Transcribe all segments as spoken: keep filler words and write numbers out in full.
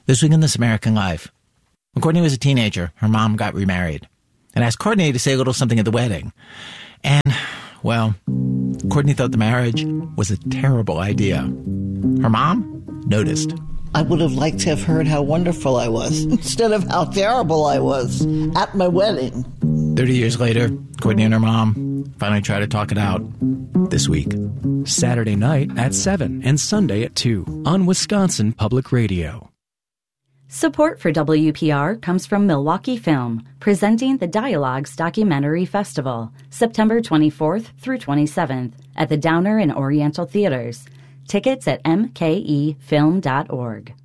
This week in This American Life. When Courtney was a teenager, her mom got remarried and asked Courtney to say a little something at the wedding. And, well, Courtney thought the marriage was a terrible idea. Her mom noticed. I would have liked to have heard how wonderful I was instead of how terrible I was at my wedding. Thirty years later, Courtney and her mom finally tried to talk it out this week. Saturday night at seven and Sunday at two on Wisconsin Public Radio. Support for W P R comes from Milwaukee Film, presenting the Dialogues Documentary Festival, September twenty-fourth through twenty-seventh at the Downer and Oriental Theaters. Tickets at m k e film dot org.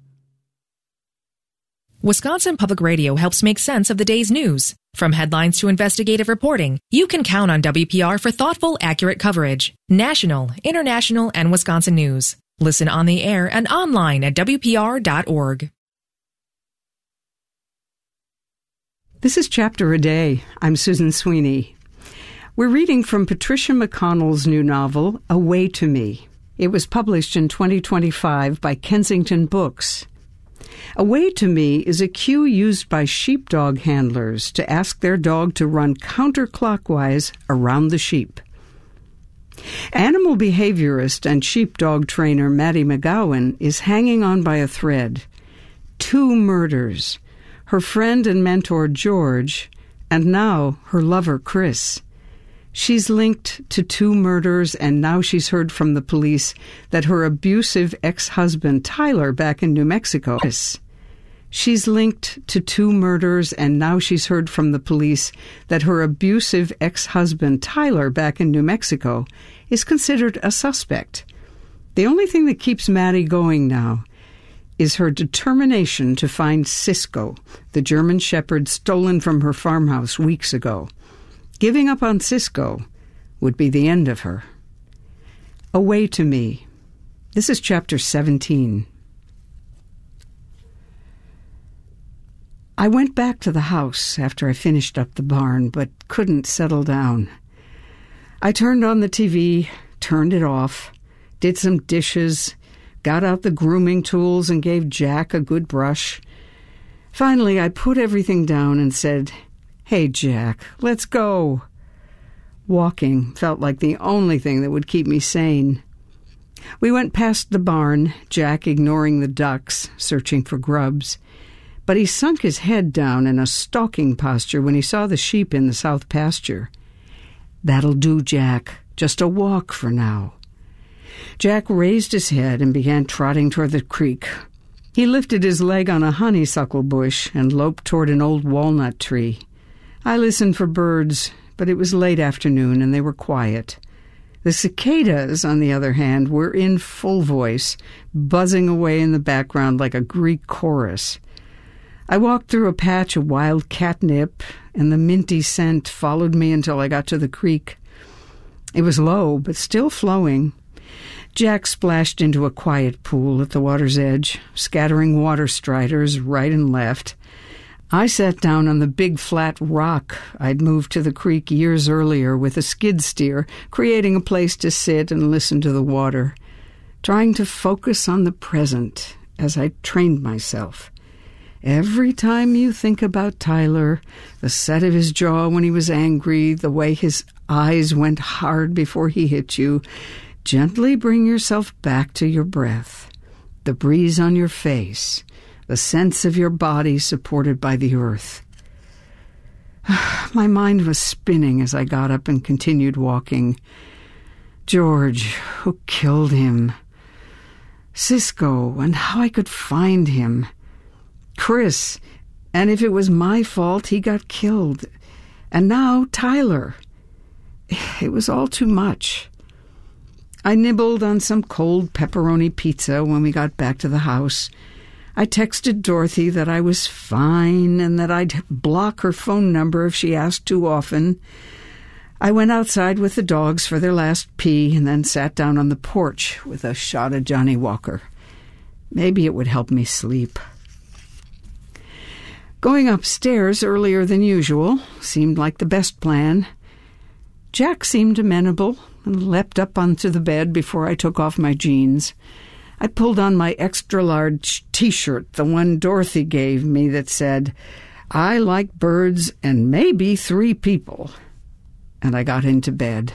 Wisconsin Public Radio helps make sense of the day's news. From headlines to investigative reporting, you can count on W P R for thoughtful, accurate coverage. National, international, and Wisconsin news. Listen on the air and online at w p r dot org. This is Chapter a Day. I'm Susan Sweeney. We're reading from Patricia McConnell's new novel, Away to Me. It was published in twenty twenty-five by Kensington Books. Away to Me is a cue used by sheepdog handlers to ask their dog to run counterclockwise around the sheep. Animal behaviorist and sheepdog trainer Maddie McGowan is hanging on by a thread. Two murders. Her friend and mentor, George, and now her lover, Chris. She's linked to two murders, and now she's heard from the police that her abusive ex-husband, Tyler, back in New Mexico. She's linked to two murders, and now she's heard from the police that her abusive ex-husband, Tyler, back in New Mexico, is considered a suspect. The only thing that keeps Maddie going now is her determination to find Cisco, the German shepherd stolen from her farmhouse weeks ago. Giving up on Cisco would be the end of her. Away to Me. This is Chapter seventeen. I went back to the house after I finished up the barn, but couldn't settle down. I turned on the T V, turned it off, did some dishes, got out the grooming tools and gave Jack a good brush. Finally, I put everything down and said, "Hey, Jack, let's go." Walking felt like the only thing that would keep me sane. We went past the barn, Jack ignoring the ducks, searching for grubs. But he sunk his head down in a stalking posture when he saw the sheep in the south pasture. "That'll do, Jack. Just a walk for now." Jack raised his head and began trotting toward the creek. He lifted his leg on a honeysuckle bush and loped toward an old walnut tree. I listened for birds, but it was late afternoon and they were quiet. The cicadas, on the other hand, were in full voice, buzzing away in the background like a Greek chorus. I walked through a patch of wild catnip, and the minty scent followed me until I got to the creek. It was low, but still flowing. Jack splashed into a quiet pool at the water's edge, scattering water striders right and left. I sat down on the big flat rock I'd moved to the creek years earlier with a skid steer, creating a place to sit and listen to the water, trying to focus on the present as I trained myself. Every time you think about Tyler, the set of his jaw when he was angry, the way his eyes went hard before he hit you, gently bring yourself back to your breath, the breeze on your face, the sense of your body supported by the earth. My mind was spinning as I got up and continued walking. George, who killed him? Cisco, and how I could find him. Chris, and if it was my fault, he got killed. And now Tyler. It was all too much. I nibbled on some cold pepperoni pizza when we got back to the house. I texted Dorothy that I was fine and that I'd block her phone number if she asked too often. I went outside with the dogs for their last pee and then sat down on the porch with a shot of Johnny Walker. Maybe it would help me sleep. Going upstairs earlier than usual seemed like the best plan. Jack seemed amenable and leapt up onto the bed before I took off my jeans. I pulled on my extra-large T-shirt, the one Dorothy gave me that said, "I like birds and maybe three people." And I got into bed.